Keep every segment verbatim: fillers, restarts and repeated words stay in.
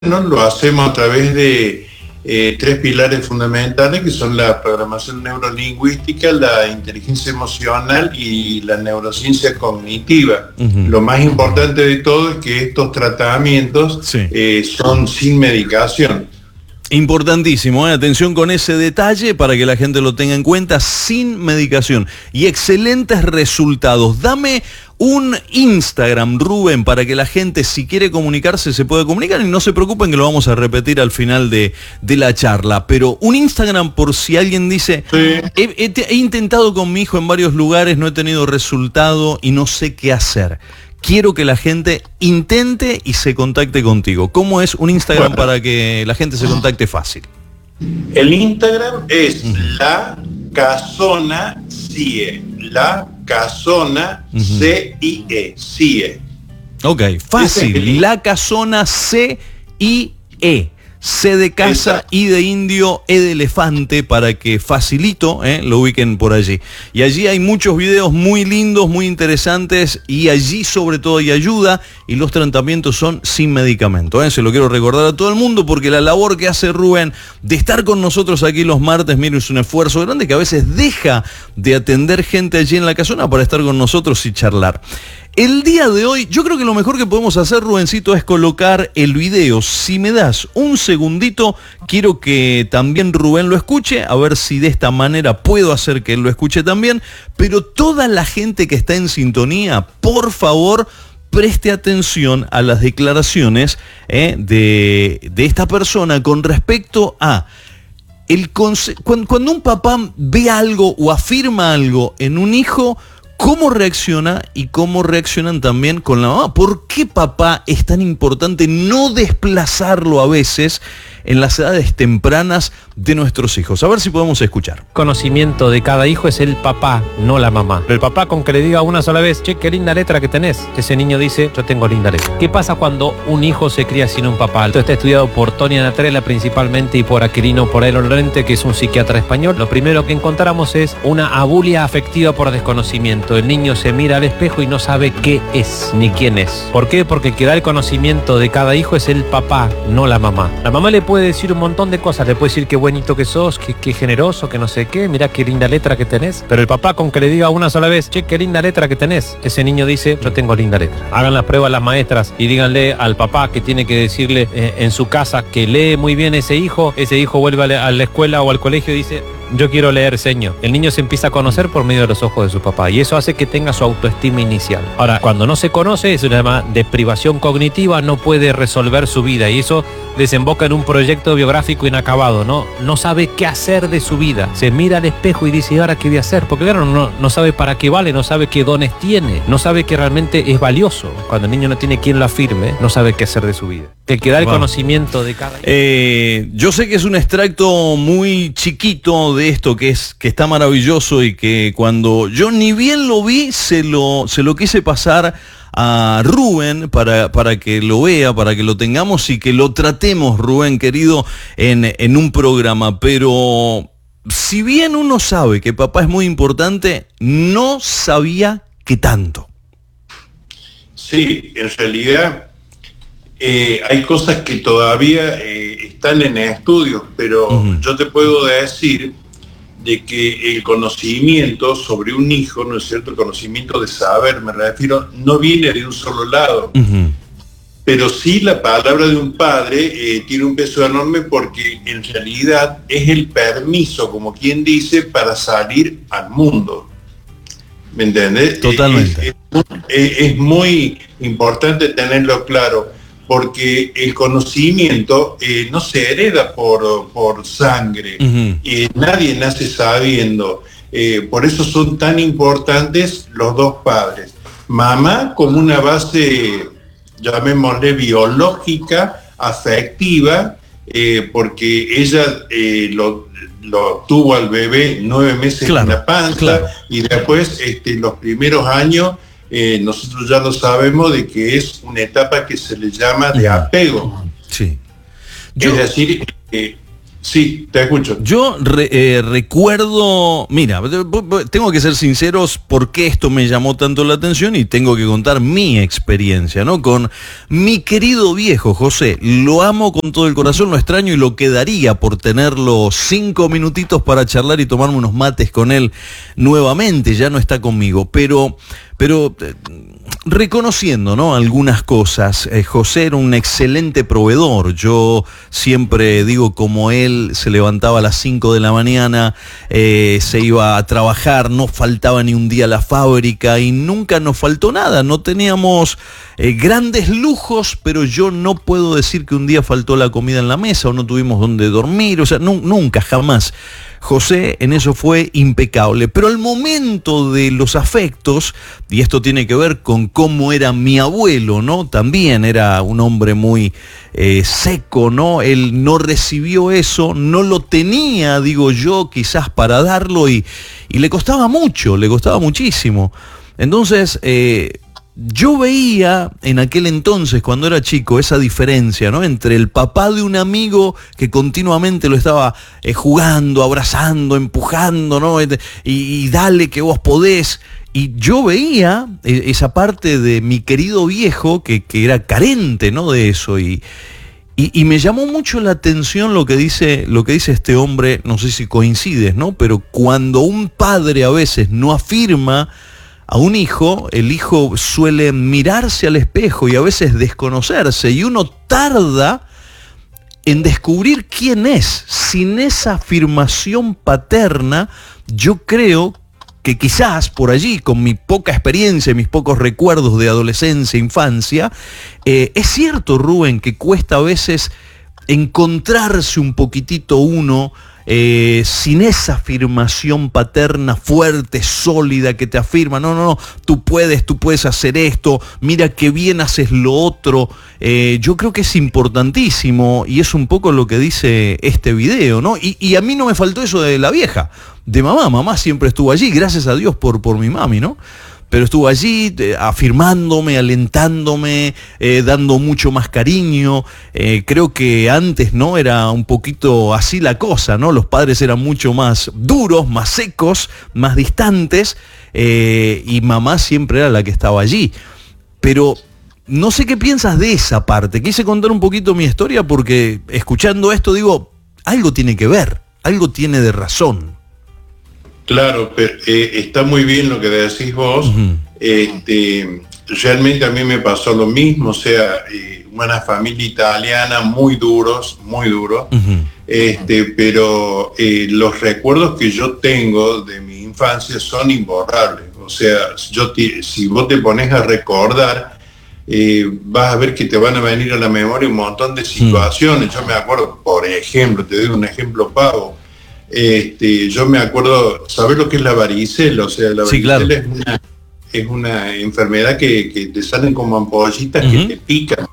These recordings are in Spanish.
bueno, lo hacemos a través de eh, tres pilares fundamentales, que son la programación neurolingüística, la inteligencia emocional y la neurociencia cognitiva. Uh-huh. Lo más importante de todo es que estos tratamientos sí. eh, son sin medicación. Importantísimo, ¿eh? Atención con ese detalle para que la gente lo tenga en cuenta, sin medicación y excelentes resultados. Dame un Instagram, Rubén, para que la gente, si quiere comunicarse, se pueda comunicar, y no se preocupen que lo vamos a repetir al final de, de la charla, pero un Instagram por si alguien dice, sí. he, he, he intentado con mi hijo en varios lugares, no he tenido resultado y no sé qué hacer. Quiero que la gente intente y se contacte contigo. ¿Cómo es un Instagram bueno, para que la gente se contacte fácil? El Instagram es uh-huh. La Casona CIE. La Casona uh-huh. C I E. CIE. Ok, fácil. La Casona C I E. C de casa, Exacto. I de indio, E de elefante, para que facilito eh, lo ubiquen por allí. Y allí hay muchos videos muy lindos, muy interesantes, y allí sobre todo hay ayuda, y los tratamientos son sin medicamento. Eh. Se lo quiero recordar a todo el mundo, porque la labor que hace Rubén de estar con nosotros aquí los martes, miren, es un esfuerzo grande que a veces deja de atender gente allí en la casona para estar con nosotros y charlar. El día de hoy, yo creo que lo mejor que podemos hacer, Rubencito, es colocar el video. Si me das un segundito, quiero que también Rubén lo escuche, a ver si de esta manera puedo hacer que él lo escuche también. Pero toda la gente que está en sintonía, por favor, preste atención a las declaraciones eh, de, de esta persona con respecto a el conce- cuando, cuando un papá ve algo o afirma algo en un hijo, ¿cómo reacciona y cómo reaccionan también con la mamá? ¿Por qué, papá, es tan importante no desplazarlo a veces en las edades tempranas de nuestros hijos? A ver si podemos escuchar. Conocimiento de cada hijo es el papá, no la mamá. El papá, con que le diga una sola vez, che, qué linda letra que tenés, ese niño dice, yo tengo linda letra. ¿Qué pasa cuando un hijo se cría sin un papá? Esto está estudiado por Tony Anatrella principalmente y por Aquilino Porello Lorente, que es un psiquiatra español. Lo primero que encontramos es una abulia afectiva por desconocimiento. El niño se mira al espejo y no sabe qué es ni quién es. ¿Por qué? Porque el que da el conocimiento de cada hijo es el papá, no la mamá. La mamá le puede decir un montón de cosas, le puede decir qué bonito que sos, qué, qué generoso, que no sé qué, mirá qué linda letra que tenés. Pero el papá, con que le diga una sola vez, che, qué linda letra que tenés, ese niño dice, yo tengo linda letra. Hagan las pruebas las maestras y díganle al papá que tiene que decirle eh, en su casa que lee muy bien ese hijo, ese hijo vuelve a la, a la escuela o al colegio y dice, yo quiero leer, señor. El niño se empieza a conocer por medio de los ojos de su papá y eso hace que tenga su autoestima inicial. Ahora, cuando no se conoce, es una deprivación cognitiva, no puede resolver su vida y eso desemboca en un proyecto biográfico inacabado, ¿no? No sabe qué hacer de su vida. Se mira al espejo y dice, ¿y ahora qué voy a hacer? Porque claro, no, no sabe para qué vale, no sabe qué dones tiene, no sabe que realmente es valioso. Cuando el niño no tiene quien lo afirme, no sabe qué hacer de su vida. El que da el wow. conocimiento de cada... Eh, yo sé que es un extracto muy chiquito de esto, que es que está maravilloso y que cuando yo ni bien lo vi, se lo, se lo quise pasar a Rubén para, para que lo vea, para que lo tengamos y que lo tratemos, Rubén querido, en, en un programa. Pero si bien uno sabe que papá es muy importante, no sabía que tanto. Sí, en realidad eh, hay cosas que todavía eh, están en estudios, pero uh-huh. yo te puedo decir de que el conocimiento sobre un hijo, ¿no es cierto? El conocimiento de saber, me refiero, no viene de un solo lado. Uh-huh. Pero sí la palabra de un padre eh, tiene un peso enorme porque en realidad es el permiso, como quien dice, para salir al mundo. ¿Me entiendes? Totalmente. Es, es, es muy importante tenerlo claro, porque el conocimiento eh, no se hereda por, por sangre, uh-huh. eh, nadie nace sabiendo, eh, por eso son tan importantes los dos padres. Mamá como una base, llamémosle biológica, afectiva, eh, porque ella eh, lo, lo tuvo al bebé nueve meses claro, en la panza, claro. y después este, los primeros años, Eh, nosotros ya lo sabemos de que es una etapa que se le llama de apego. Sí. Yo... Es decir, eh, Sí, te escucho. Yo re, eh, recuerdo, mira, tengo que ser sinceros por qué esto me llamó tanto la atención y tengo que contar mi experiencia, ¿no? Con mi querido viejo José, lo amo con todo el corazón, lo extraño y lo quedaría por tenerlo cinco minutitos para charlar y tomarme unos mates con él nuevamente, ya no está conmigo, pero... pero reconociendo, ¿no?, algunas cosas, eh, José era un excelente proveedor. Yo siempre digo, como él se levantaba a las cinco de la mañana, eh, se iba a trabajar, no faltaba ni un día a la fábrica y nunca nos faltó nada. No teníamos eh, grandes lujos, pero yo no puedo decir que un día faltó la comida en la mesa o no tuvimos donde dormir, o sea, nu- nunca, jamás. José en eso fue impecable, pero al momento de los afectos, y esto tiene que ver con cómo era mi abuelo, ¿no? También era un hombre muy eh, seco, ¿no? Él no recibió eso, no lo tenía, digo yo, quizás para darlo y, y le costaba mucho, le costaba muchísimo. Entonces, eh, yo veía en aquel entonces, cuando era chico, esa diferencia, ¿no?, entre el papá de un amigo que continuamente lo estaba eh, jugando, abrazando, empujando, ¿no?, y, y dale que vos podés. Y yo veía eh, esa parte de mi querido viejo que, que era carente, ¿no?, de eso. Y, y, y me llamó mucho la atención lo que dice, lo que dice este hombre, no sé si coincides, ¿no?, pero cuando un padre a veces no afirma a un hijo, el hijo suele mirarse al espejo y a veces desconocerse, y uno tarda en descubrir quién es. Sin esa afirmación paterna, yo creo que quizás por allí, con mi poca experiencia, mis pocos recuerdos de adolescencia, infancia, eh, es cierto, Rubén, que cuesta a veces encontrarse un poquitito uno Eh, sin esa afirmación paterna fuerte, sólida, que te afirma, no, no, no, tú puedes, tú puedes hacer esto, mira qué bien haces lo otro. Eh, yo creo que es importantísimo y es un poco lo que dice este video, ¿no? Y, y a mí no me faltó eso de la vieja, de mamá, mamá siempre estuvo allí, gracias a Dios por, por mi mami, ¿no? Pero estuvo allí eh, afirmándome, alentándome, eh, dando mucho más cariño. Eh, creo que antes, ¿no?, era un poquito así la cosa, ¿no? Los padres eran mucho más duros, más secos, más distantes, eh, y mamá siempre era la que estaba allí. Pero no sé qué piensas de esa parte. Quise contar un poquito mi historia porque escuchando esto digo, algo tiene que ver, algo tiene de razón. Claro, pero eh, está muy bien lo que decís vos. Uh-huh. Este, realmente a mí me pasó lo mismo, o sea, eh, una familia italiana, muy duros, muy duros, uh-huh. este, pero eh, los recuerdos que yo tengo de mi infancia son imborrables. O sea, yo te, si vos te pones a recordar, eh, vas a ver que te van a venir a la memoria un montón de situaciones. Uh-huh. Yo me acuerdo, por ejemplo, te doy un ejemplo pavo. Este, yo me acuerdo, ¿sabes lo que es la varicela? O sea, la sí, varicela claro. es, una, es una enfermedad que, que te salen como ampollitas, uh-huh. que te pican.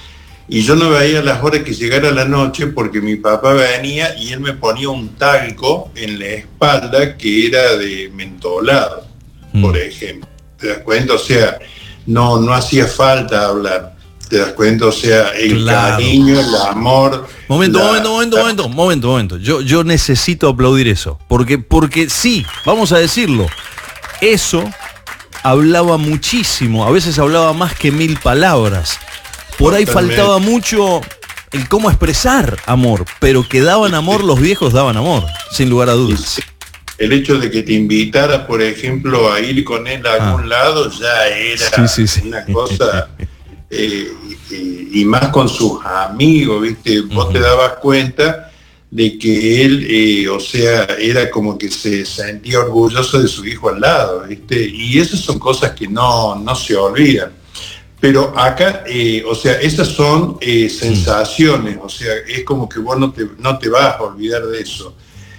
Y yo no veía las horas que llegara la noche porque mi papá venía y él me ponía un talco en la espalda que era de mentolado, uh-huh. por ejemplo. ¿Te das cuenta? O sea, no, no hacía falta hablar. ¿Te das cuenta? O sea, el claro. cariño, el amor. Momento, la... momento, momento, momento, momento, momento. Yo, yo necesito aplaudir eso. Porque, porque sí, vamos a decirlo. Eso hablaba muchísimo. A veces hablaba más que mil palabras. Por ahí Totalmente. Faltaba mucho el cómo expresar amor. Pero que daban amor, los viejos daban amor, sin lugar a dudas. El hecho de que te invitara, por ejemplo, a ir con él a algún ah. lado, ya era sí, sí, sí. una cosa... Eh, y, y más con sus amigos, ¿viste? Vos uh-huh. te dabas cuenta de que él, eh, o sea, era como que se sentía orgulloso de su hijo al lado, ¿viste? Y esas son cosas que no, no se olvidan. Pero acá, eh, o sea, esas son eh, sensaciones, o sea, es como que vos no te, no te vas a olvidar de eso.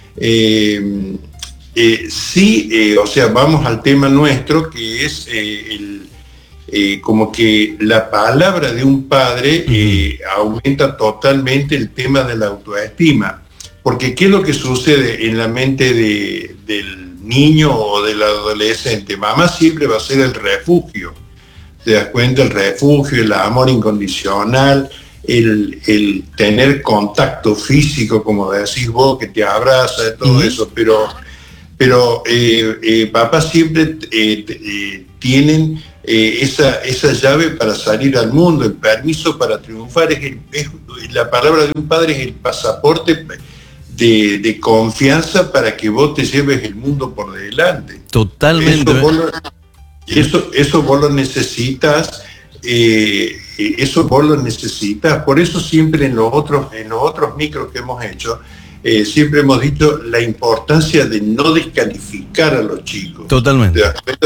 Eh, eh, sí, eh, o sea, vamos al tema nuestro, que es eh, el Eh, como que la palabra de un padre eh, aumenta totalmente el tema de la autoestima. Porque ¿qué es lo que sucede en la mente de, del niño o del adolescente? Mamá siempre va a ser el refugio. ¿Te das cuenta? El refugio, el amor incondicional, el, el tener contacto físico, como decís vos, que te abraza, todo uh-huh. eso, pero, pero eh, eh, papás siempre eh, eh, tienen eh, esa, esa llave para salir al mundo, el permiso para triunfar, es, el, es la palabra de un padre es el pasaporte de, de confianza para que vos te lleves el mundo por delante. Totalmente. Eso vos lo, eso, eso vos lo necesitas. Eh, eso vos lo necesitas, por eso siempre en los otros, en los otros micros que hemos hecho, eh, siempre hemos dicho la importancia de no descalificar a los chicos. Totalmente.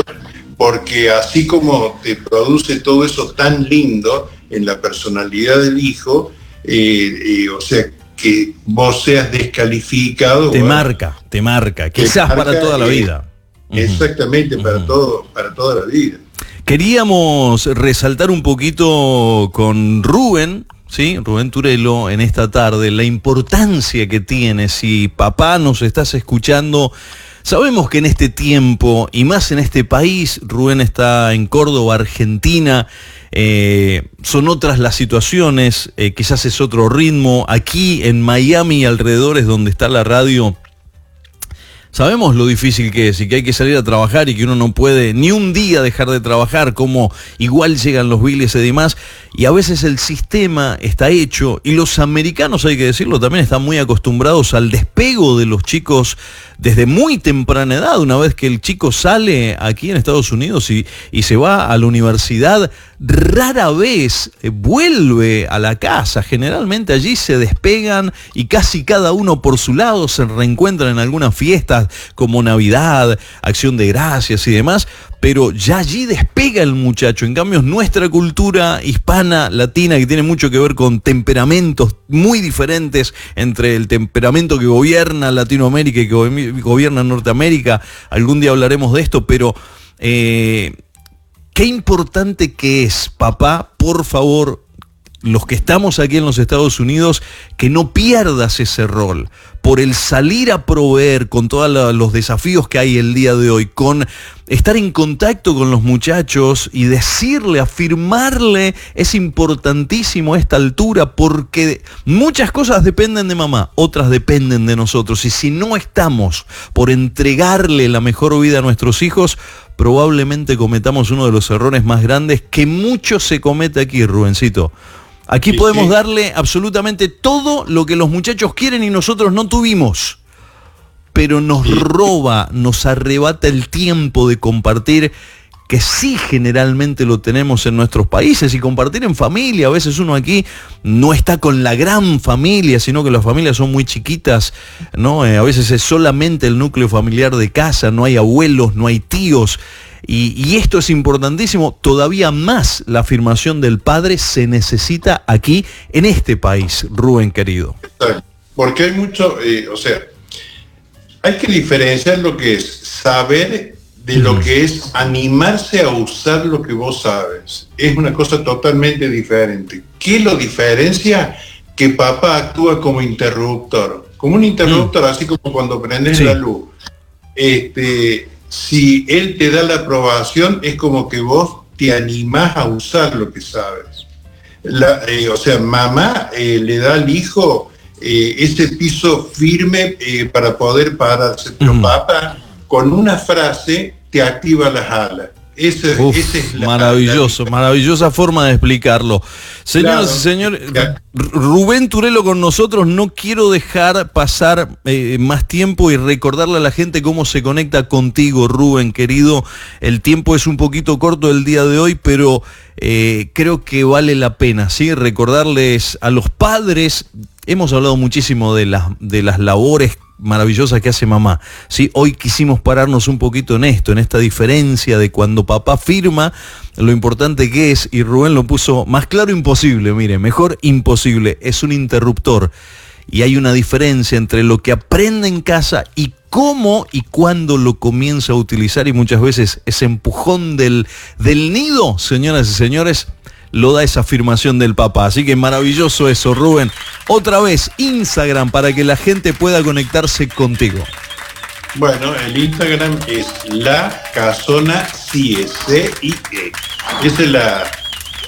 Porque así como te produce todo eso tan lindo en la personalidad del hijo, eh, eh, o sea, que vos seas descalificado. Te bueno, marca, te marca, quizás marca, para toda la vida. Eh, exactamente, uh-huh. para todo, para toda la vida. Queríamos resaltar un poquito con Rubén, ¿sí? Rubén Turelo, en esta tarde, la importancia que tiene. Si papá nos estás escuchando, sabemos que en este tiempo, y más en este país, Rubén está en Córdoba, Argentina, eh, son otras las situaciones, eh, quizás es otro ritmo. Aquí en Miami y alrededores donde está la radio, sabemos lo difícil que es y que hay que salir a trabajar y que uno no puede ni un día dejar de trabajar, como igual llegan los biles y demás, y a veces el sistema está hecho, y los americanos, hay que decirlo, también están muy acostumbrados al despego de los chicos desde muy temprana edad. Una vez que el chico sale aquí en Estados Unidos y, y se va a la universidad, rara vez vuelve a la casa. Generalmente allí se despegan y casi cada uno por su lado se reencuentran en algunas fiestas como Navidad, Acción de Gracias y demás, pero ya allí despega el muchacho. En cambio, nuestra cultura hispana, latina, que tiene mucho que ver con temperamentos muy diferentes entre el temperamento que gobierna Latinoamérica y que gobierna Norteamérica. Algún día hablaremos de esto, pero eh, qué importante que es, papá, por favor, los que estamos aquí en los Estados Unidos, que no pierdas ese rol, por el salir a proveer con todos los desafíos que hay el día de hoy, con estar en contacto con los muchachos y decirle, afirmarle, es importantísimo a esta altura, porque muchas cosas dependen de mamá, otras dependen de nosotros, y si no estamos por entregarle la mejor vida a nuestros hijos, probablemente cometamos uno de los errores más grandes que mucho se comete aquí, Rubencito. Aquí sí, podemos sí. darle absolutamente todo lo que los muchachos quieren y nosotros no tuvimos, pero nos sí. roba, nos arrebata el tiempo de compartir, que sí generalmente lo tenemos en nuestros países, y compartir en familia. A veces uno aquí no está con la gran familia, sino que las familias son muy chiquitas, ¿no? Eh, a veces es solamente el núcleo familiar de casa, no hay abuelos, no hay tíos. Y, y esto es importantísimo, todavía más la afirmación del padre se necesita aquí en este país, Rubén querido. Porque hay mucho, eh, o sea, hay que diferenciar lo que es saber de lo mm. que es animarse a usar lo que vos sabes. Es una cosa totalmente diferente. ¿Qué lo diferencia? Que papá actúa como interruptor, como un interruptor, mm. así como cuando prendes sí. la luz. Este... Si él te da la aprobación, es como que vos te animás a usar lo que sabes. La, eh, o sea, mamá eh, le da al hijo eh, ese piso firme eh, para poder pararse, pero uh-huh. papá, con una frase, te activa las alas. Ese, Uf, ese es la, maravilloso, la... maravillosa forma de explicarlo. Señoras claro, y señores, claro. Rubén Turelo con nosotros. No quiero dejar pasar eh, más tiempo y recordarle a la gente cómo se conecta contigo, Rubén, querido. El tiempo es un poquito corto el día de hoy, pero eh, creo que vale la pena, ¿sí? Recordarles a los padres. Hemos hablado muchísimo de las, de las labores maravillosas que hace mamá, ¿sí? Hoy quisimos pararnos un poquito en esto, en esta diferencia de cuando papá firma, lo importante que es, y Rubén lo puso más claro imposible, mire, mejor imposible, es un interruptor. Y hay una diferencia entre lo que aprende en casa y cómo y cuándo lo comienza a utilizar, y muchas veces ese empujón del, del nido, señoras y señores, lo da esa afirmación del papá. Así que maravilloso eso, Rubén. Otra vez, Instagram, para que la gente pueda conectarse contigo. Bueno, el Instagram es La Casona C I E. Esa es la,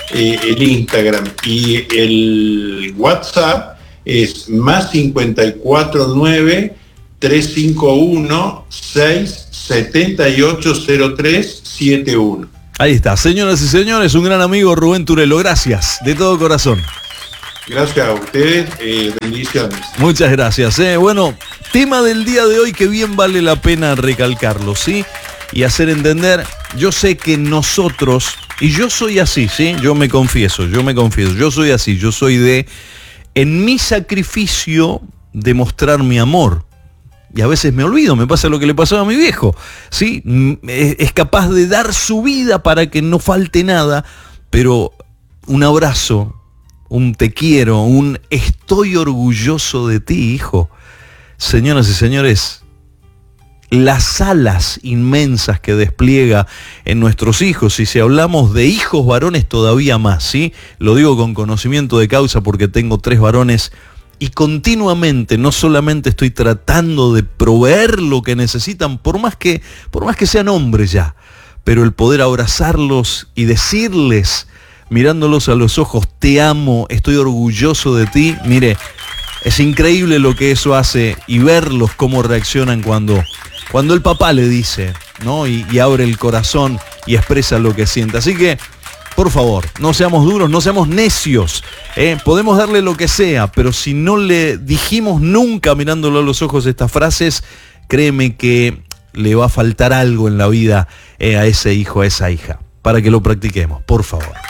eh, el Instagram, y el WhatsApp es más cincuenta y cuatro nueve, tres cinco uno, seis siete ocho cero tres siete uno. Ahí está, señoras y señores, un gran amigo, Rubén Turelo, gracias, de todo corazón. Gracias a ustedes, eh, bendiciones. Muchas gracias. Eh. Bueno, tema del día de hoy que bien vale la pena recalcarlo, ¿sí? Y hacer entender, yo sé que nosotros, y yo soy así, ¿sí? Yo me confieso, yo me confieso, yo soy así, yo soy de, en mi sacrificio, demostrar mi amor. Y a veces me olvido, me pasa lo que le pasó a mi viejo, ¿sí? Es capaz de dar su vida para que no falte nada, pero un abrazo, un te quiero, un estoy orgulloso de ti, hijo. Señoras y señores, las alas inmensas que despliega en nuestros hijos, y si hablamos de hijos varones todavía más, ¿sí? Lo digo con conocimiento de causa porque tengo tres varones y continuamente no solamente estoy tratando de proveer lo que necesitan, por más que, por más que sean hombres ya, pero el poder abrazarlos y decirles, mirándolos a los ojos, te amo, estoy orgulloso de ti. Mire, es increíble lo que eso hace, y verlos cómo reaccionan cuando, cuando el papá le dice, ¿no? Y, y abre el corazón y expresa lo que siente. Así que, por favor, no seamos duros, no seamos necios. ¿eh? Podemos darle lo que sea, pero si no le dijimos nunca mirándolo a los ojos estas frases, créeme que le va a faltar algo en la vida eh, a ese hijo, a esa hija, para que lo practiquemos, por favor.